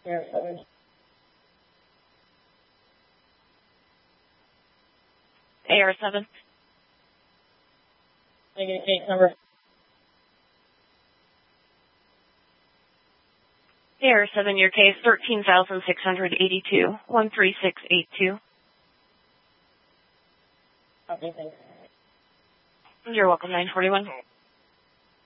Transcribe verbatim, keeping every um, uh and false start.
Air seven. A R seven. Negative case number. A R seven, your case thirteen thousand six hundred eighty-two, one three six eight two. Okay, thanks. You're welcome, nine forty-one.